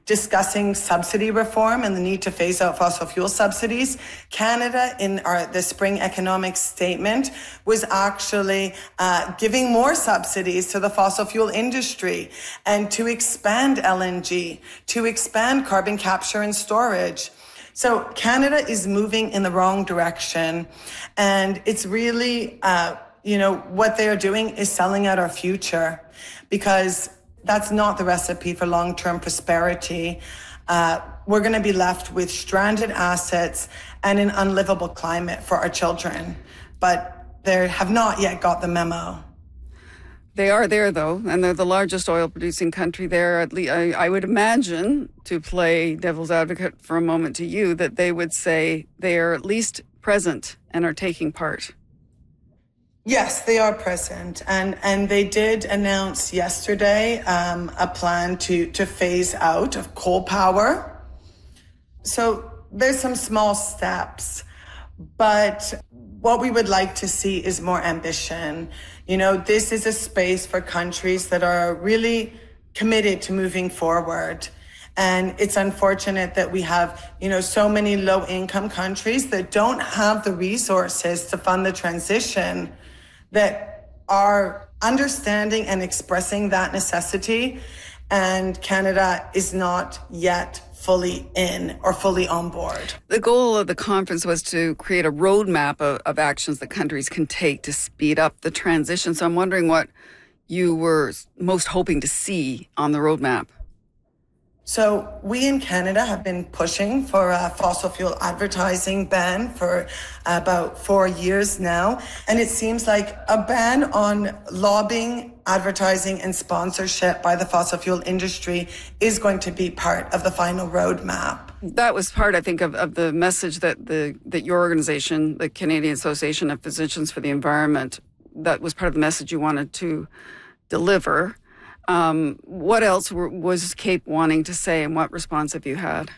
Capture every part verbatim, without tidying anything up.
discussing subsidy reform and the need to phase out fossil fuel subsidies, Canada, in our the spring economic statement, was actually uh, giving more subsidies to the fossil fuel industry and to expand L N G, to expand carbon capture and storage. So Canada is moving in the wrong direction, and it's really, uh, you know, what they are doing is selling out our future, because that's not the recipe for long-term prosperity. Uh, we're going to be left with stranded assets and an unlivable climate for our children. But they have not yet got the memo. They are there, though, and they're the largest oil-producing country there. At least, I, I would imagine, to play devil's advocate for a moment to you, that they would say they are at least present and are taking part. Yes, they are present. And, and they did announce yesterday um, a plan to, to phase out of coal power. So there's some small steps, but what we would like to see is more ambition. You know, this is a space for countries that are really committed to moving forward. And it's unfortunate that we have, you know, so many low-income countries that don't have the resources to fund the transition, that are understanding and expressing that necessity. And Canada is not yet fully in or fully on board. The goal of the conference was to create a roadmap of, of actions that countries can take to speed up the transition. So I'm wondering what you were most hoping to see on the roadmap. So we in Canada have been pushing for a fossil fuel advertising ban for about four years now. And it seems like a ban on lobbying, advertising and sponsorship by the fossil fuel industry is going to be part of the final roadmap. That was part, I think, of, of the message that the that your organization, the Canadian Association of Physicians for the Environment, that was part of the message you wanted to deliver. Um, what else were, was CAPE wanting to say, and what response have you had?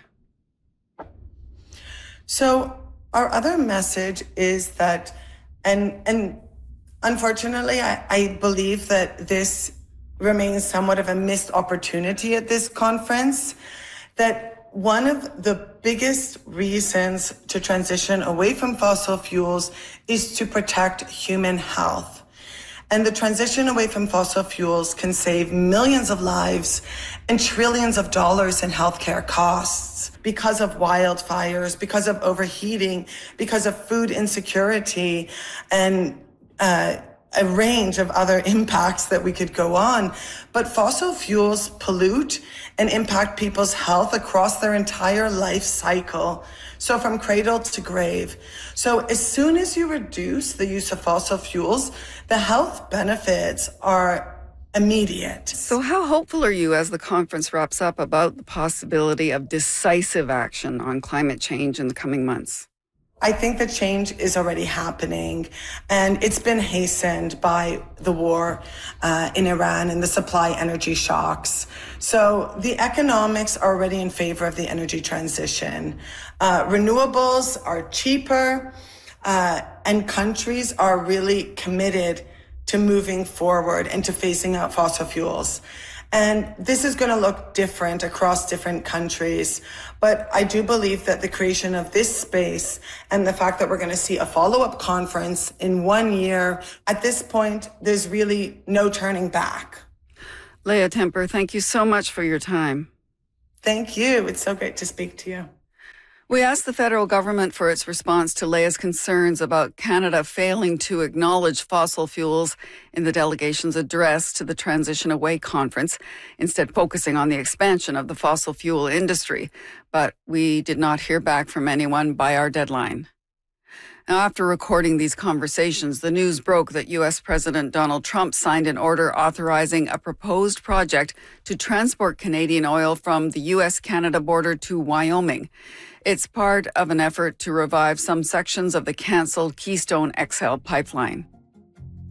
So our other message is that, and and unfortunately, I, I believe that this remains somewhat of a missed opportunity at this conference, that one of the biggest reasons to transition away from fossil fuels is to protect human health. And the transition away from fossil fuels can save millions of lives and trillions of dollars in healthcare costs because of wildfires, because of overheating, because of food insecurity, and uh, a range of other impacts that we could go on. But fossil fuels pollute and impact people's health across their entire life cycle. So from cradle to grave. So as soon as you reduce the use of fossil fuels, the health benefits are immediate. So how hopeful are you as the conference wraps up about the possibility of decisive action on climate change in the coming months? I think the change is already happening, and it's been hastened by the war uh, in Iran and the supply energy shocks. So the economics are already in favor of the energy transition. Uh, renewables are cheaper, uh, and countries are really committed to moving forward and to phasing out fossil fuels. And this is going to look different across different countries. But I do believe that the creation of this space and the fact that we're going to see a follow-up conference in one year, at this point, there's really no turning back. Leah Temper, thank you so much for your time. Thank you. It's so great to speak to you. We asked the federal government for its response to Leah's concerns about Canada failing to acknowledge fossil fuels in the delegation's address to the Transition Away conference, instead focusing on the expansion of the fossil fuel industry. But we did not hear back from anyone by our deadline. Now, after recording these conversations, the news broke that U S President Donald Trump signed an order authorizing a proposed project to transport Canadian oil from the U S Canada border to Wyoming. It's part of an effort to revive some sections of the canceled Keystone X L pipeline.